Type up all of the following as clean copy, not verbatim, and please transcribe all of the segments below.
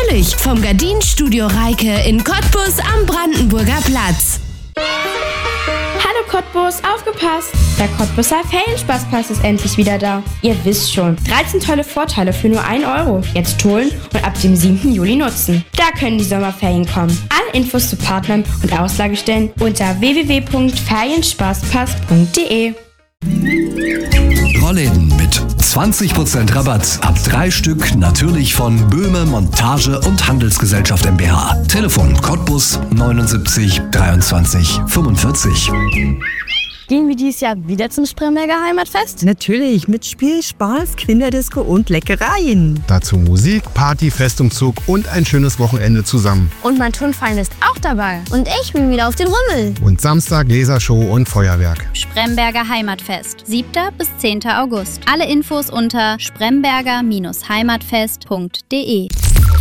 Natürlich vom Gardinenstudio Reike in Cottbus am Brandenburger Platz. Hallo Cottbus, aufgepasst! Der Cottbuser Ferienspaßpass ist endlich wieder da. Ihr wisst schon, 13 tolle Vorteile für nur 1 Euro. Jetzt holen und ab dem 7. Juli nutzen. Da können die Sommerferien kommen. Alle Infos zu Partnern und Auslagestellen unter www.ferienspaßpass.de. Rollläden mit 20% Rabatt ab 3 Stück, natürlich von Böhme Montage und Handelsgesellschaft mbH. Telefon Cottbus 79 23 45. Gehen wir dieses Jahr wieder zum Spremberger Heimatfest? Natürlich, mit Spiel, Spaß, Kinderdisco und Leckereien. Dazu Musik, Party, Festumzug und ein schönes Wochenende zusammen. Und mein Turnverein ist auch dabei. Und ich bin wieder auf den Rummel. Und Samstag Lasershow und Feuerwerk. Spremberger Heimatfest, 7. bis 10. August. Alle Infos unter spremberger-heimatfest.de.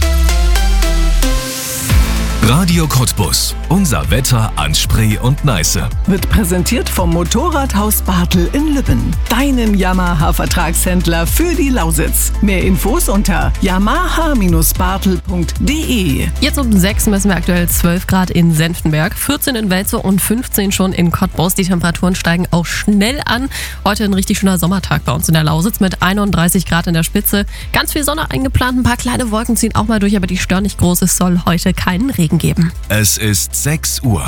Radio Cottbus. Unser Wetter an Spree und Neiße. Wird präsentiert vom Motorradhaus Bartel in Lübben. Deinem Yamaha-Vertragshändler für die Lausitz. Mehr Infos unter yamaha-bartel.de. Jetzt um 6 messen wir aktuell 12 Grad in Senftenberg, 14 in Welzow und 15 schon in Cottbus. Die Temperaturen steigen auch schnell an. Heute ein richtig schöner Sommertag bei uns in der Lausitz mit 31 Grad in der Spitze. Ganz viel Sonne eingeplant, ein paar kleine Wolken ziehen auch mal durch, aber die stören nicht groß. Es soll heute keinen Regen geben. Es ist 6 Uhr.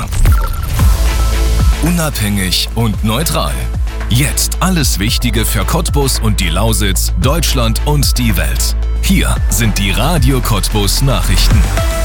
Unabhängig und neutral. Jetzt alles Wichtige für Cottbus und die Lausitz, Deutschland und die Welt. Hier sind die Radio Cottbus Nachrichten.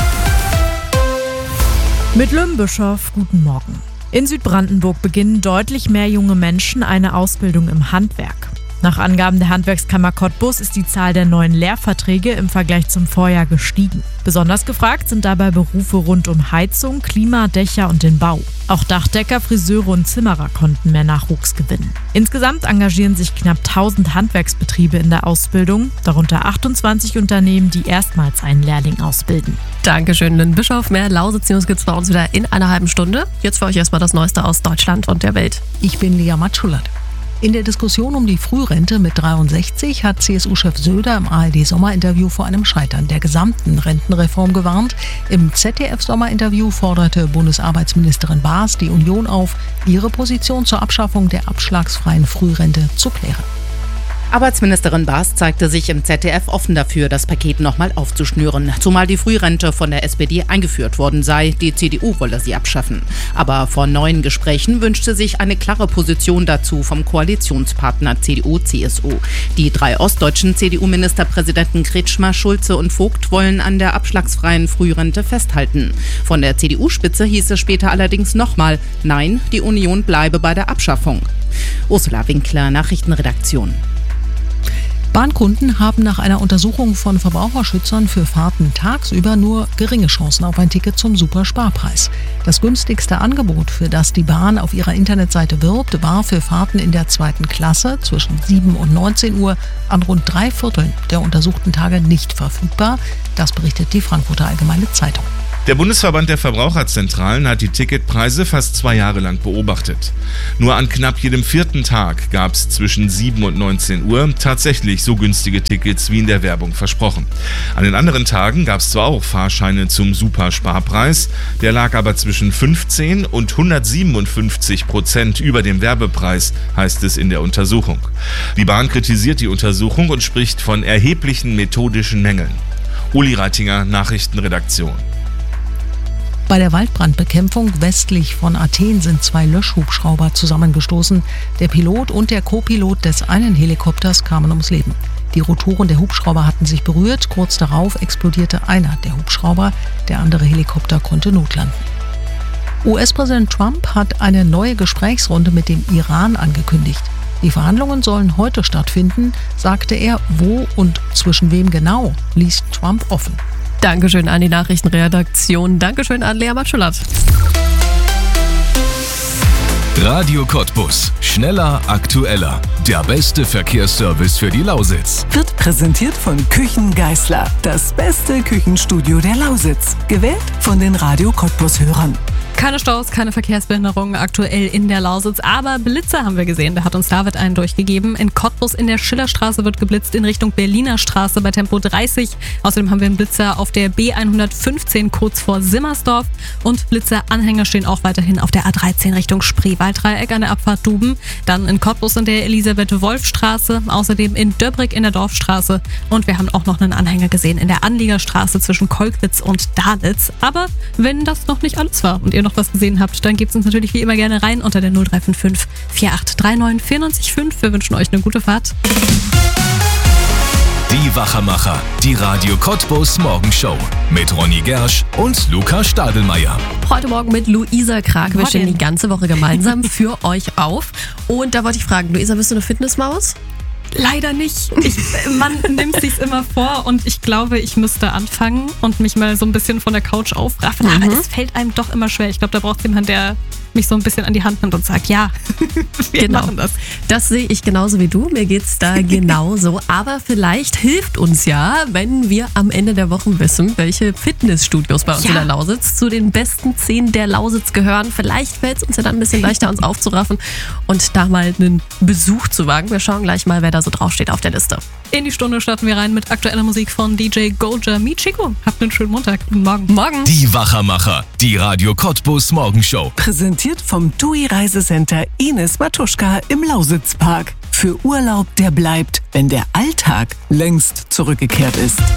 Mit Lümbischof, guten Morgen. In Südbrandenburg beginnen deutlich mehr junge Menschen eine Ausbildung im Handwerk. Nach Angaben der Handwerkskammer Cottbus ist die Zahl der neuen Lehrverträge im Vergleich zum Vorjahr gestiegen. Besonders gefragt sind dabei Berufe rund um Heizung, Klima, Dächer und den Bau. Auch Dachdecker, Friseure und Zimmerer konnten mehr Nachwuchs gewinnen. Insgesamt engagieren sich knapp 1000 Handwerksbetriebe in der Ausbildung, darunter 28 Unternehmen, die erstmals einen Lehrling ausbilden. Dankeschön, Lynn Bischof. Mehr Lausitz-News gibt's bei uns wieder in einer halben Stunde. Jetzt für euch erstmal das Neueste aus Deutschland und der Welt. Ich bin Lea Matschulat. In der Diskussion um die Frührente mit 63 hat CSU-Chef Söder im ARD-Sommerinterview vor einem Scheitern der gesamten Rentenreform gewarnt. Im ZDF-Sommerinterview forderte Bundesarbeitsministerin Baas die Union auf, ihre Position zur Abschaffung der abschlagsfreien Frührente zu klären. Arbeitsministerin Baas zeigte sich im ZDF offen dafür, das Paket nochmal aufzuschnüren, zumal die Frührente von der SPD eingeführt worden sei. Die CDU wolle sie abschaffen. Aber vor neuen Gesprächen wünschte sich eine klare Position dazu vom Koalitionspartner CDU-CSU. Die 3 ostdeutschen CDU-Ministerpräsidenten Kretschmer, Schulze und Vogt wollen an der abschlagsfreien Frührente festhalten. Von der CDU-Spitze hieß es später allerdings nochmal, nein, die Union bleibe bei der Abschaffung. Ursula Winkler, Nachrichtenredaktion. Bahnkunden haben nach einer Untersuchung von Verbraucherschützern für Fahrten tagsüber nur geringe Chancen auf ein Ticket zum Supersparpreis. Das günstigste Angebot, für das die Bahn auf ihrer Internetseite wirbt, war für Fahrten in der 2. Klasse zwischen 7 und 19 Uhr an rund 3/4 der untersuchten Tage nicht verfügbar. Das berichtet die Frankfurter Allgemeine Zeitung. Der Bundesverband der Verbraucherzentralen hat die Ticketpreise fast 2 Jahre lang beobachtet. Nur an knapp jedem 4. Tag gab es zwischen 7 und 19 Uhr tatsächlich so günstige Tickets wie in der Werbung versprochen. An den anderen Tagen gab es zwar auch Fahrscheine zum Supersparpreis, der lag aber zwischen 15 und 157% über dem Werbepreis, heißt es in der Untersuchung. Die Bahn kritisiert die Untersuchung und spricht von erheblichen methodischen Mängeln. Uli Reitinger, Nachrichtenredaktion. Bei der Waldbrandbekämpfung westlich von Athen sind 2 Löschhubschrauber zusammengestoßen. Der Pilot und der Co-Pilot des einen Helikopters kamen ums Leben. Die Rotoren der Hubschrauber hatten sich berührt. Kurz darauf explodierte einer der Hubschrauber. Der andere Helikopter konnte notlanden. US-Präsident Trump hat eine neue Gesprächsrunde mit dem Iran angekündigt. Die Verhandlungen sollen heute stattfinden, sagte er. Wo und zwischen wem genau, ließ Trump offen. Dankeschön an die Nachrichtenredaktion. Dankeschön an Lea Matschulat. Radio Cottbus. Schneller, aktueller. Der beste Verkehrsservice für die Lausitz. Wird präsentiert von Küchen Geisler. Das beste Küchenstudio der Lausitz. Gewählt von den Radio Cottbus-Hörern. Keine Staus, keine Verkehrsbehinderungen aktuell in der Lausitz, aber Blitze haben wir gesehen. Da hat uns David einen durchgegeben. In Cottbus in der Schillerstraße wird geblitzt in Richtung Berliner Straße bei Tempo 30. Außerdem haben wir einen Blitzer auf der B115 kurz vor Simmersdorf und Blitzeranhänger stehen auch weiterhin auf der A13 Richtung Spreewalddreieck an der Abfahrt Duben. Dann in Cottbus in der Elisabeth-Wolf-Straße, außerdem in Döbrick in der Dorfstraße und wir haben auch noch einen Anhänger gesehen in der Anliegerstraße zwischen Kolkwitz und Dalitz. Aber wenn das noch nicht alles war und ihr noch was gesehen habt, dann gebt es uns natürlich wie immer gerne rein unter der 0355 4839 94.5. Wir wünschen euch eine gute Fahrt. Die Wachermacher, die Radio Cottbus Morgenshow mit Ronny Gersch und Luca Stadelmeier. Heute Morgen mit Luisa Krake. Wir stehen die ganze Woche gemeinsam für euch auf. Und da wollte ich fragen, Luisa, bist du eine Fitnessmaus? Leider nicht. Man nimmt sich's immer vor und ich glaube, ich müsste anfangen und mich mal so ein bisschen von der Couch aufraffen. Aber es fällt einem doch immer schwer. Ich glaube, da braucht es jemanden, der mich so ein bisschen an die Hand nimmt und sagt, ja, wir machen das. Das sehe ich genauso wie du. Mir geht's da genauso. Aber vielleicht hilft uns ja, wenn wir am Ende der Woche wissen, welche Fitnessstudios bei uns in der Lausitz zu den besten 10 der Lausitz gehören. Vielleicht fällt es uns ja dann ein bisschen leichter, uns aufzuraffen und da mal einen Besuch zu wagen. Wir schauen gleich mal, wer da so draufsteht auf der Liste. In die Stunde starten wir rein mit aktueller Musik von DJ Goja Michiko. Habt einen schönen Montag. Guten Morgen. Morgen. Die Wachermacher, die Radio Cottbus Morgenshow. Präsentiert vom TUI Reisecenter Ines Matuschka im Lausitzpark. Für Urlaub, der bleibt, wenn der Alltag längst zurückgekehrt ist.